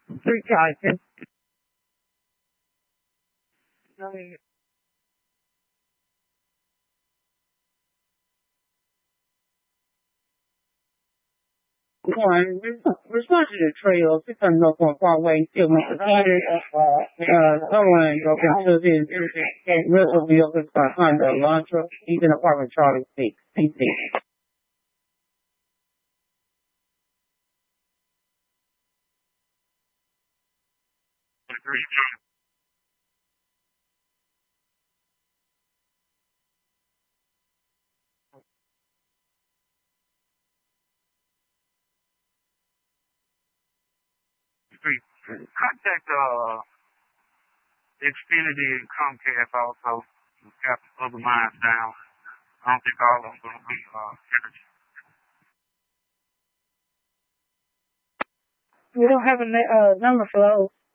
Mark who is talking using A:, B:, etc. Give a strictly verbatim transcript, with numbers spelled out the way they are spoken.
A: Three charges. I mean, one, respond to the trail, six hundred North Point Parkway, still make the started, uh, someone, your facilities, get rid of the office by Honda, Elantra, Eastern Apartment, Charlie six, P C. Contact, uh, Xfinity and Comcast also. Got other lines down. I don't think all of them going to be, uh, charged. We don't have a uh, number for those.